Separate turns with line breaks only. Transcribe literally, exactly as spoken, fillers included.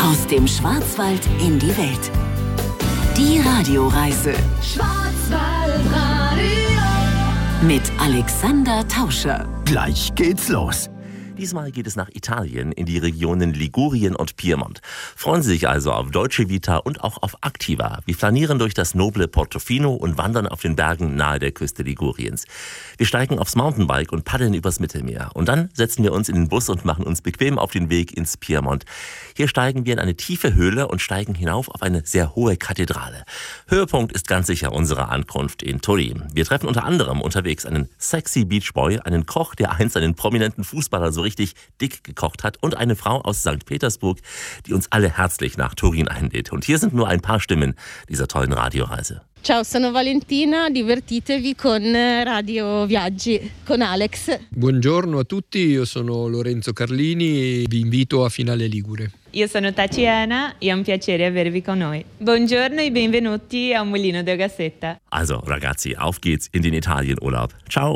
Aus dem Schwarzwald in die Welt. Die Radioreise. Schwarzwaldradio. Mit Alexander Tauscher.
Gleich geht's los.
Diesmal geht es nach Italien, in die Regionen Ligurien und Piemont. Freuen Sie sich also auf Dolce Vita und auch auf Activa. Wir flanieren durch das noble Portofino und wandern auf den Bergen nahe der Küste Liguriens. Wir steigen aufs Mountainbike und paddeln übers Mittelmeer. Und dann setzen wir uns in den Bus und machen uns bequem auf den Weg ins Piemont. Hier steigen wir in eine tiefe Höhle und steigen hinauf auf eine sehr hohe Kathedrale. Höhepunkt ist ganz sicher unsere Ankunft in Turin. Wir treffen unter anderem unterwegs einen sexy Beachboy, einen Koch, der einst einen prominenten Fußballer so richtig dick gekocht hat, und eine Frau aus Sankt Petersburg, die uns alle herzlich nach Turin einlädt. Und hier sind nur ein paar Stimmen dieser tollen Radioreise.
Ciao, sono Valentina, divertitevi con Radio Viaggi, con Alex.
Buongiorno a tutti, io sono Lorenzo Carlini e vi invito a Finale Ligure.
Io sono Taciana e è un piacere avervi con noi. Buongiorno e benvenuti a Mulino del Gazzetta.
Also, ragazzi, auf geht's in den Italienurlaub. Ciao!